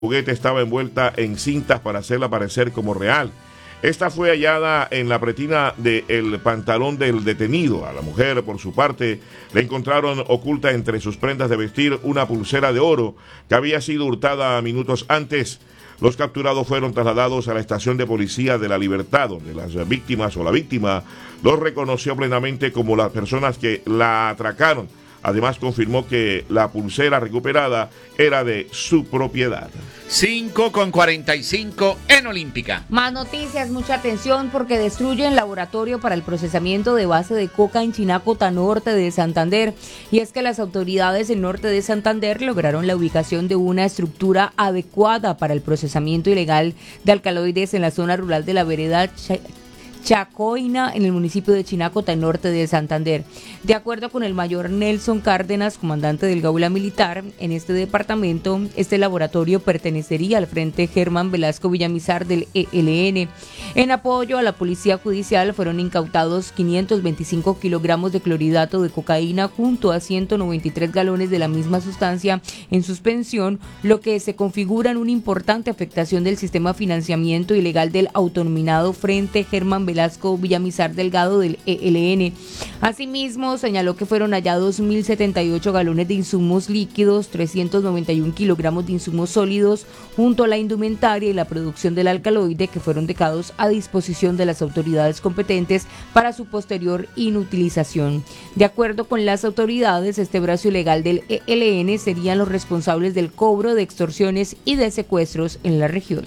juguete estaba envuelta en cintas para hacerla parecer como real. Esta fue hallada en la pretina del pantalón del detenido. A la mujer, por su parte, le encontraron oculta entre sus prendas de vestir una pulsera de oro que había sido hurtada minutos antes. Los capturados fueron trasladados a la estación de policía de La Libertad, donde las víctimas o la víctima los reconoció plenamente como las personas que la atracaron. Además, confirmó que la pulsera recuperada era de su propiedad. 5:45 en Olímpica. Más noticias, mucha atención porque destruyen laboratorio para el procesamiento de base de coca en Chinacota, norte de Santander. Y es que las autoridades del norte de Santander lograron la ubicación de una estructura adecuada para el procesamiento ilegal de alcaloides en la zona rural de la vereda Chacoina, en el municipio de Chinacota, norte de Santander. De acuerdo con el mayor Nelson Cárdenas, comandante del Gaula Militar en este departamento, este laboratorio pertenecería al Frente Germán Velasco Villamizar del ELN. En apoyo a la Policía Judicial fueron incautados 525 kilogramos de clorhidrato de cocaína junto a 193 galones de la misma sustancia en suspensión, lo que se configura en una importante afectación del sistema de financiamiento ilegal del autonominado Frente Germán Velasco Villamizar Delgado del ELN. Asimismo, señaló que fueron hallados 1.078 galones de insumos líquidos, 391 kilogramos de insumos sólidos, junto a la indumentaria y la producción del alcaloide, que fueron dejados a disposición de las autoridades competentes para su posterior inutilización. De acuerdo con las autoridades, este brazo ilegal del ELN serían los responsables del cobro de extorsiones y de secuestros en la región.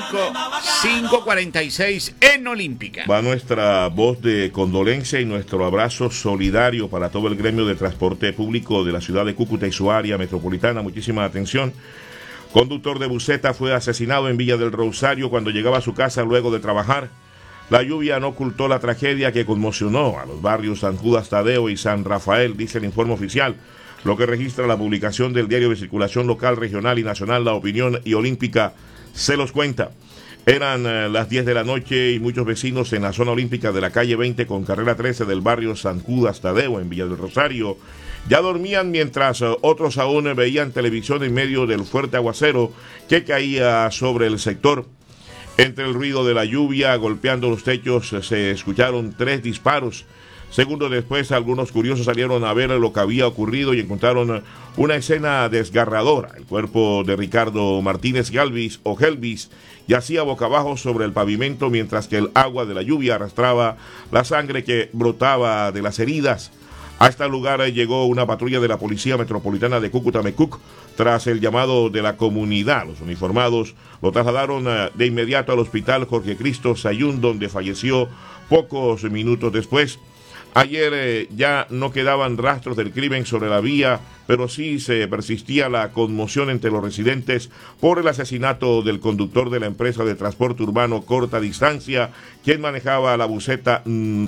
5:46 en Olímpica. Va nuestra voz de condolencia y nuestro abrazo solidario para todo el gremio de transporte público de la ciudad de Cúcuta y su área metropolitana. Muchísima atención. Conductor de buseta fue asesinado en Villa del Rosario cuando llegaba a su casa luego de trabajar. La lluvia no ocultó la tragedia que conmocionó a los barrios San Judas Tadeo y San Rafael, dice el informe oficial, lo que registra la publicación del diario de circulación local, regional y nacional La Opinión y Olímpica se los cuenta. Eran las 10 de la noche y muchos vecinos en la zona olímpica de la calle 20 con carrera 13 del barrio San Judas Tadeo en Villa del Rosario ya dormían, mientras otros aún veían televisión en medio del fuerte aguacero que caía sobre el sector. Entre el ruido de la lluvia golpeando los techos se escucharon 3 disparos. Segundos después, algunos curiosos salieron a ver lo que había ocurrido y encontraron una escena desgarradora. El cuerpo de Ricardo Martínez Galvis o Gelvis yacía boca abajo sobre el pavimento, mientras que el agua de la lluvia arrastraba la sangre que brotaba de las heridas. A este lugar llegó una patrulla de la Policía Metropolitana de Cúcuta Mecuc. Tras el llamado de la comunidad, los uniformados lo trasladaron de inmediato al hospital Jorge Cristo Sayún, donde falleció pocos minutos después. Ayer ya no quedaban rastros del crimen sobre la vía, pero sí se persistía la conmoción entre los residentes por el asesinato del conductor de la empresa de transporte urbano Corta Distancia, quien manejaba la buseta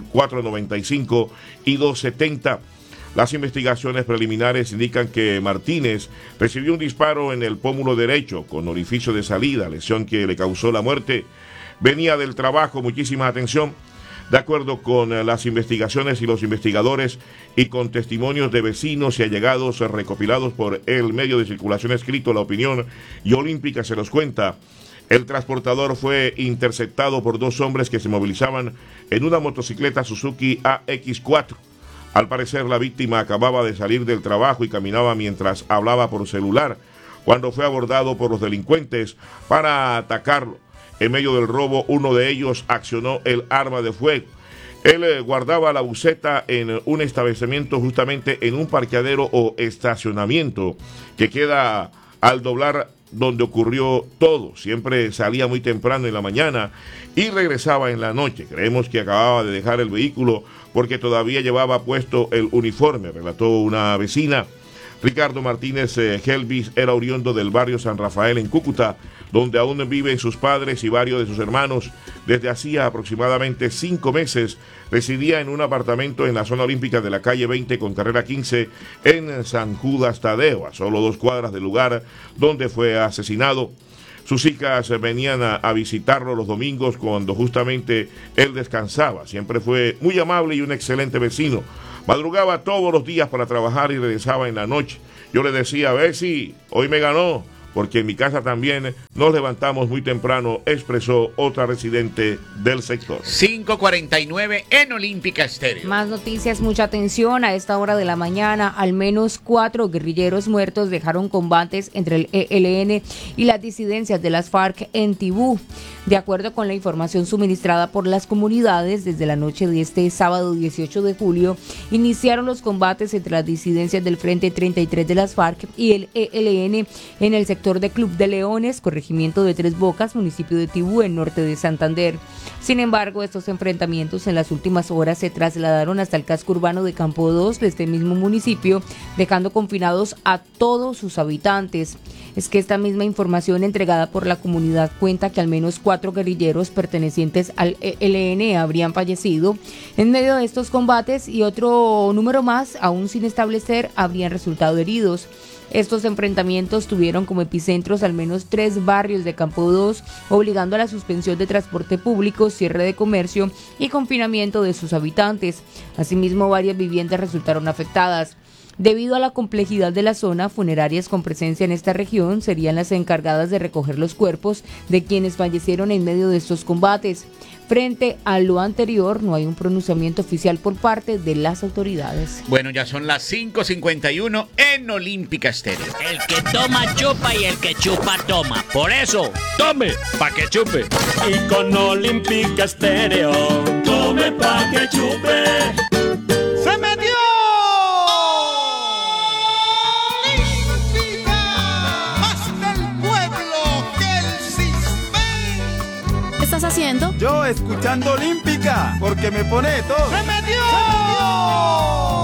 495 y 270. Las investigaciones preliminares indican que Martínez recibió un disparo en el pómulo derecho con orificio de salida, lesión que le causó la muerte. Venía del trabajo, muchísima atención. De acuerdo con las investigaciones y los investigadores y con testimonios de vecinos y allegados recopilados por el medio de circulación escrito La Opinión y Olímpica se los cuenta, el transportador fue interceptado por 2 hombres que se movilizaban en una motocicleta Suzuki AX4. Al parecer, la víctima acababa de salir del trabajo y caminaba mientras hablaba por celular, cuando fue abordado por los delincuentes para atacarlo. En medio del robo, uno de ellos accionó el arma de fuego. Él guardaba la buseta en un establecimiento justamente en un parqueadero o estacionamiento que queda al doblar donde ocurrió todo. Siempre salía muy temprano en la mañana y regresaba en la noche. Creemos que acababa de dejar el vehículo porque todavía llevaba puesto el uniforme, relató una vecina. Ricardo Martínez Gelvis era oriundo del barrio San Rafael en Cúcuta, donde aún viven sus padres y varios de sus hermanos. Desde hacía aproximadamente 5 meses residía en un apartamento en la zona olímpica de la calle 20 con carrera 15 en San Judas Tadeo, a solo 2 cuadras del lugar donde fue asesinado. Sus hijas venían a visitarlo los domingos cuando justamente él descansaba. Siempre fue muy amable y un excelente vecino. Madrugaba todos los días para trabajar y regresaba en la noche. Yo le decía: Bessie, hoy me ganó, porque en mi casa también nos levantamos muy temprano, expresó otra residente del sector. 5:49 en Olímpica Estéreo. Más noticias, mucha atención. A esta hora de la mañana, al menos 4 guerrilleros muertos dejaron combates entre el ELN y las disidencias de las FARC en Tibú. De acuerdo con la información suministrada por las comunidades, desde la noche de este sábado 18 de julio, iniciaron los combates entre las disidencias del Frente 33 de las FARC y el ELN en el sector de Club de Leones, corregimiento de Tres Bocas, municipio de Tibú, en norte de Santander. Sin embargo, estos enfrentamientos en las últimas horas se trasladaron hasta el casco urbano de Campo 2 de este mismo municipio, dejando confinados a todos sus habitantes. Es que esta misma información entregada por la comunidad cuenta que al menos 4 guerrilleros pertenecientes al ELN habrían fallecido en medio de estos combates y otro número más, aún sin establecer, habrían resultado heridos. Estos enfrentamientos tuvieron como epicentros al menos 3 barrios de Campo 2, obligando a la suspensión de transporte público, cierre de comercio y confinamiento de sus habitantes. Asimismo, varias viviendas resultaron afectadas. Debido a la complejidad de la zona, funerarias con presencia en esta región serían las encargadas de recoger los cuerpos de quienes fallecieron en medio de estos combates. Frente a lo anterior, no hay un pronunciamiento oficial por parte de las autoridades. Bueno, ya son las 5:51 en Olímpica Estéreo. El que toma chupa y el que chupa toma. Por eso, tome pa' que chupe. Y con Olímpica Estéreo, tome pa' que chupe. ¡Se metió! ¿Qué estás haciendo? Yo escuchando Olímpica, porque me pone todo. ¡Se metió!